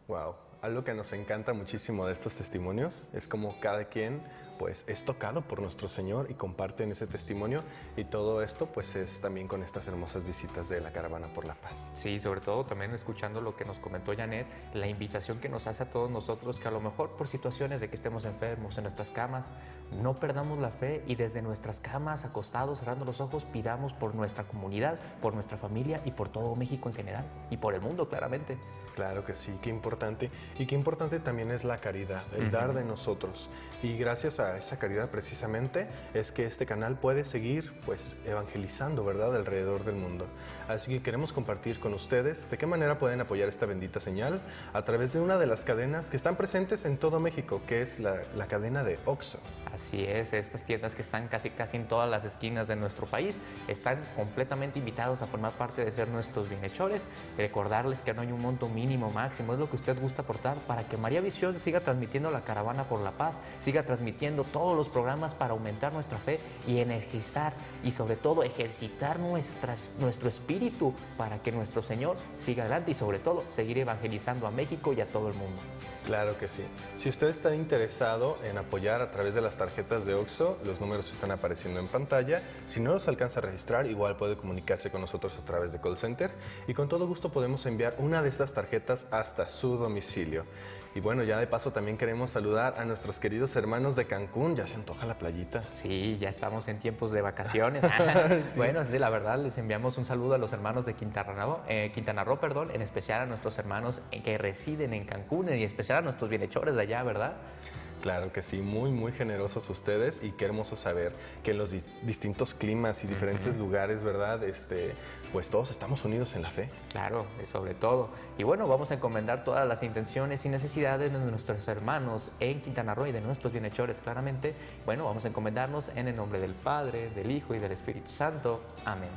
Wow, algo que nos encanta muchísimo de estos testimonios es como cada quien pues es tocado por nuestro Señor y comparten ese testimonio, y todo esto pues es también con estas hermosas visitas de la Caravana por la Paz. Sí, sobre todo también escuchando lo que nos comentó Janet, la invitación que nos hace a todos nosotros que a lo mejor por situaciones de que estemos enfermos en nuestras camas, no perdamos la fe y desde nuestras camas, acostados, cerrando los ojos, pidamos por nuestra comunidad, por nuestra familia y por todo México en general y por el mundo claramente. Claro que sí, qué importante. Y qué importante también es la caridad, el dar de nosotros. Y gracias a esa caridad precisamente es que este canal puede seguir pues evangelizando, ¿verdad?, alrededor del mundo. Así que queremos compartir con ustedes de qué manera pueden apoyar esta bendita señal a través de una de las cadenas que están presentes en todo México, que es la cadena de OXXO. Así es, estas tiendas que están casi en todas las esquinas de nuestro país están completamente invitados a formar parte de ser nuestros bienhechores. Recordarles que no hay un monto mínimo máximo, es lo que usted gusta aportar para que María Visión siga transmitiendo la Caravana por la Paz, siga transmitiendo todos los programas para aumentar nuestra fe y energizar y sobre todo ejercitar nuestro espíritu para que nuestro Señor siga adelante y sobre todo seguir evangelizando a México y a todo el mundo. Claro que sí. Si usted está interesado en apoyar a través de las tarjetas de OXXO, los números están apareciendo en pantalla. Si no los alcanza a registrar, igual puede comunicarse con nosotros a través de call center y con todo gusto podemos enviar una de estas tarjetas hasta su domicilio. Y bueno, ya de paso también queremos saludar a nuestros queridos hermanos de Cancún. Ya se antoja la playita. Sí, ya estamos en tiempos de vacaciones. Sí. Bueno, sí, la verdad, les enviamos un saludo a los hermanos de Quintana Roo, en especial a nuestros hermanos que residen en Cancún y en especial a nuestros bienhechores de allá, ¿verdad? Claro que sí, muy muy generosos ustedes, y qué hermoso saber que en los distintos climas y diferentes lugares, ¿verdad? Pues todos estamos unidos en la fe. Claro, sobre todo. Y bueno, vamos a encomendar todas las intenciones y necesidades de nuestros hermanos en Quintana Roo y de nuestros bienhechores, claramente. Bueno, vamos a encomendarnos en el nombre del Padre, del Hijo y del Espíritu Santo. Amén.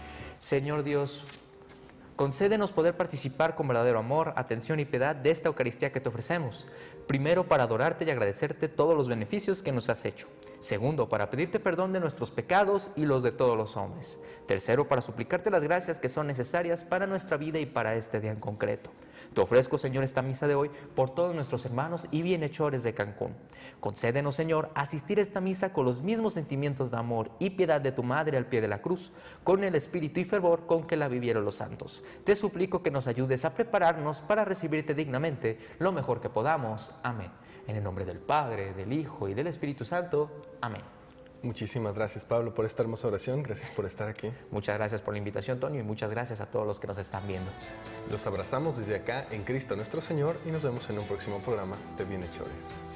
Señor Dios, concédenos poder participar con verdadero amor, atención y piedad de esta Eucaristía que te ofrecemos. Primero, para adorarte y agradecerte todos los beneficios que nos has hecho. Segundo, para pedirte perdón de nuestros pecados y los de todos los hombres. Tercero, para suplicarte las gracias que son necesarias para nuestra vida y para este día en concreto. Te ofrezco, Señor, esta misa de hoy por todos nuestros hermanos y bienhechores de Cancún. Concédenos, Señor, asistir a esta misa con los mismos sentimientos de amor y piedad de tu Madre al pie de la cruz, con el espíritu y fervor con que la vivieron los santos. Te suplico que nos ayudes a prepararnos para recibirte dignamente lo mejor que podamos. Amén. En el nombre del Padre, del Hijo y del Espíritu Santo. Amén. Muchísimas gracias, Pablo, por esta hermosa oración. Gracias por estar aquí. Muchas gracias por la invitación, Toño, y muchas gracias a todos los que nos están viendo. Los abrazamos desde acá en Cristo nuestro Señor y nos vemos en un próximo programa de Bienhechores.